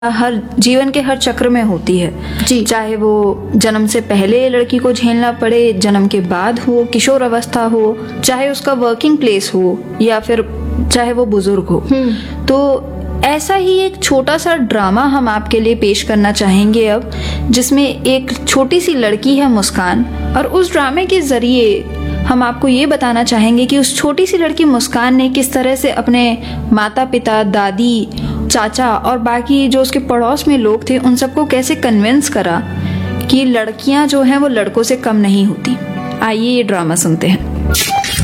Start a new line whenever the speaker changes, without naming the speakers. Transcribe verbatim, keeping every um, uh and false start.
हर जीवन के हर चक्र में होती है
जी।
चाहे वो जन्म से पहले लड़की को झेलना पड़े, जन्म के बाद हो, किशोर अवस्था हो, चाहे उसका वर्किंग प्लेस हो या फिर चाहे वो बुजुर्ग हो। तो ऐसा ही एक छोटा सा ड्रामा हम आपके लिए पेश करना चाहेंगे अब, जिसमें एक छोटी सी लड़की है मुस्कान, और उस ड्रामे के जरिए हम आपको ये बताना चाहेंगे कि उस छोटी सी लड़की मुस्कान ने किस तरह से अपने माता पिता, दादी, चाचा और बाकी जो उसके पड़ोस में लोग थे उन सबको कैसे कन्विंस करा कि लड़कियां जो हैं वो लड़कों से कम नहीं होती। आइए ये ड्रामा सुनते हैं।